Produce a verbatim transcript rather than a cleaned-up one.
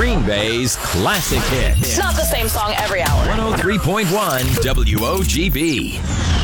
Green Bay's classic hits. It's not the same song every hour. one oh three point one W O G B.